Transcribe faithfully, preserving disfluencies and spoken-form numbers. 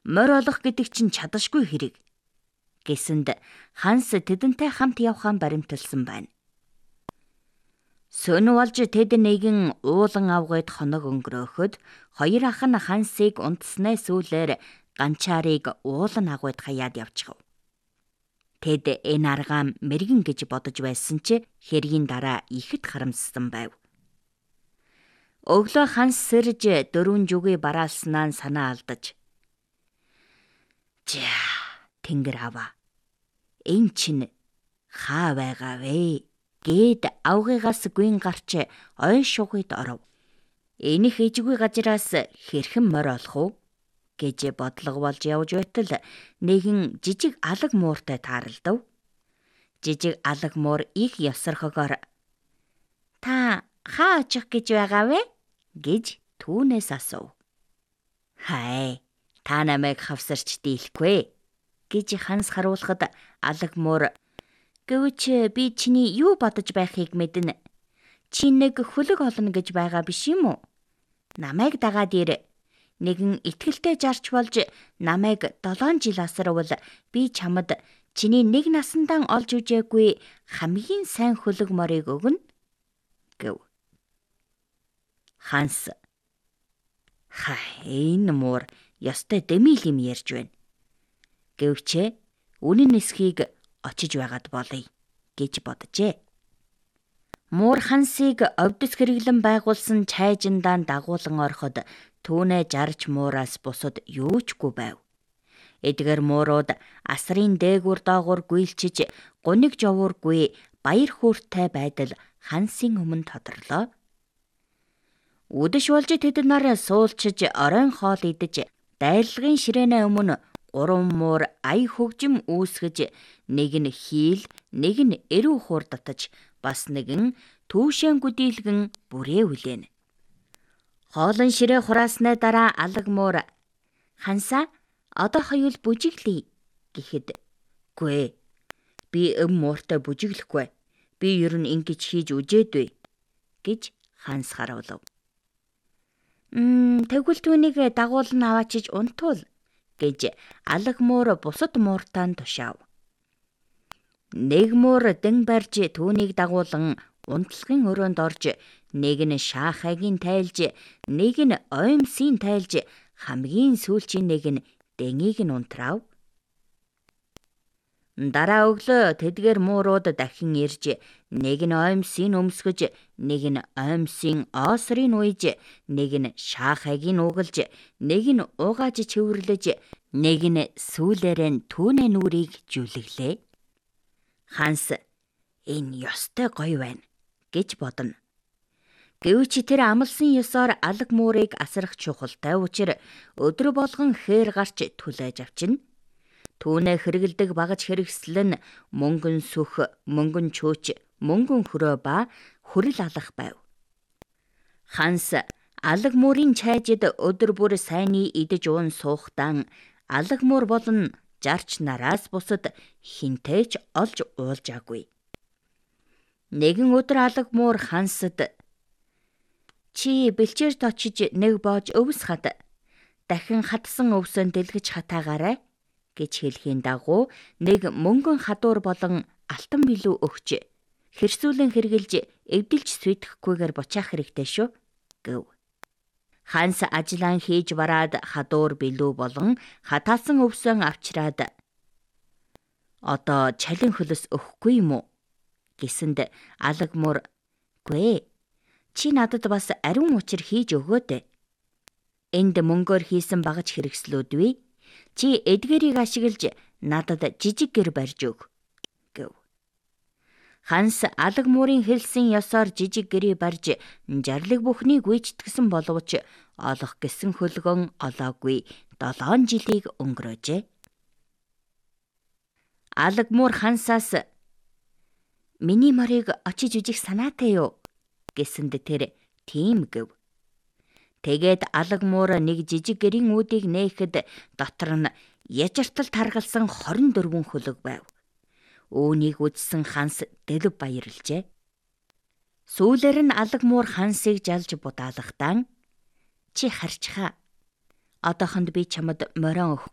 морь олох гэдэг чинь чадашгүй хэрэг. Гэсэнд Ханс тэдэнтэй хамт явхаан баримталсан байна. Сөнө болж тэд нэгэн уулан авгайд хоног өнгөрөөхөд хоёр ах нь Хансыг унтснаа сүүлээр ганчаарыг уулан авгайд хаяад явчихав. Тэд энэ аргаа мэргэн гэж бодож байсан чи хэргийн дараа ихэд харамссан байв. Өглөө Ханс сэрж дөрвөн жүгий бараалснаа санаа алдаж. За, тэнгэр аваа. Энэ чинь хаа байгаа вэ? Гээд авгыгаас гүйн гарч ой шугойд оров. Энийх ижгүй газраас хэрхэн морь олох уу гэж бодлого болж явж байтал нэгэн жижиг алаг мууртай тааралдав. Жижиг алаг муур их ёсорхогоор "Та хаа очих гэж байгаа вэ?" гэж түүнээс асуув. "Хай, та намайг хавсарч дийлэхгүй" гэж Ханс харуулхад алаг муур "Гэвч би чиний юу бодож байхыг мэднэ. Чи нэг хөлөг олно гэж байгаа биш юм уу? Намайг дагаад ир. Нэгэн итгэлтэй жарч болж намайг долоон жил асарвал би чамд чиний нэг насандаа олж үжээгүй хамгийн сайн хөлөг морийг өгнө" гэв. Ханс "Хай, энэ муур ёстой дэмил юм ярьж байна. Гэвч үнэн нисхийг очиж байгаад болъё гэж боджээ. Муур Хансыг овдос хэрэглэн байгуулсан чайжиндаа дагуулan ороход түүнээ жарж муураас бусад юучгүй байв. Эдгээр муурууд асрын дээгүр доогуур гүйлчиж гуниг жовуургүй баяр хөөртэй байдал Хансын өмнө тодорлоо. Үдэш болж тэд нар суулчиж оройн хоол идэж дайрлагын ширээнээ өмнө гурван муур ая хөгжим үүсгэж нэг нь хийл, нэг нь эрүү хуур татаж бас нэгэн түүшэн гүдийлгэн бүрээ хүлээнэ. Хоолн ширээ хураасны дараа алаг муур "Хансаа, одоо хоёул бүжиглэе" гэхэд "Гүй, би өм мууртай бүжиглэхгүй. Би ер нь ингэж хийж үжээдвэ" гэж Ханс харуулв. "Мм, тэгвэл түүнийг дагуулн аваачиж унтуул" гэж алаг муур бусад мууртаан тушаав. Нэг муур дэн барьж түүнийг дагуулan унтлагын өрөөнд орж, нэг нь шаахайгийн тайлж, нэг нь оймсын тайлж, хамгийн сүүлчийн нэг нь дэнийг нь унтрав. Дараа өглөө тэдгээр муурууд дахин ирж, нэг нь оймсын өмсгөж, нэг нь оймсын оосрыг уйж, нэг нь шаахайг нь угалж, нэг нь угааж чивэрлэж, нэг нь сүүлээрээ түүний нүрийг жүлэглээ. Ханс "Энэ ёстой гоё байна" гэж бодно. Гэвч тэр амлсан ёсоор алаг муурыг асрах чухалтай учир өдөр болгон хээр гарч түлээж авчина. Түүнээ хэрэгэлдэг багаж хэрэгсэл нь мөнгөн сүх, мөнгөн чөөч, мөнгөн хөрөө ба хүрэл алах байв. Ханс алаг муурын чайжид өдөр бүр сайныг идэж уун суухтаа алаг муур болон жарч нараас бусад хинтээч олж уулжаагүй. Нэгэн өдөр алаг муур Хансад "Чи бэлчээрт очиж нэг боож өвс хат. Дахин хатсан өвсөнд дэлгэж хатаагаарай" гэж хэлхийн дагуу нэг мөнгөн хадуур болон алтан билүү өгч хэрсүүлэн хэрглэж эвдэлж сүйтгэхгүйгээр бучаах хэрэгтэй шүү гэв. Ханс ажлаа хийж бараад хадуур билүү болон хатаасан өвсөн авчираад "Одоо чалин хөлөс өгөхгүй юм уу?" гэсэнд алаг муур "Гүй, чи надад бас ариун учир хийж өгөөд. Энд мөнгөөр хийсэн багаж хэрэгслүүд бий. Чи эдгээрийг ашиглаж надад жижиг гэр барьж өг" гэв. Ханс алаг муурын хэлсэн ёсоор жижиг гэрээ барьж жарлаг бүхнийг гүйцэтгсэн боловч олох гэсэн хөлгөн олоогүй долоон жилийг өнгөрөөжээ. Алаг муур Хансаас "Миний морийг очиж үжих санаатай юу?" гэсэнд тэр "Тийм" гэв. Тэгээд алаг муур нэг жижиг гэрийн үүдийг нээхэд дотор нь яжартал таргалсан хорин дөрвөн хөлөг байв. Үүнийг үзсэн Ханс дэлб баярлжээ. Сүүлээр нь алаг муур Хансыг жалж будаалгахдаа "Чи харчихаа. Одоохонд би чамд морион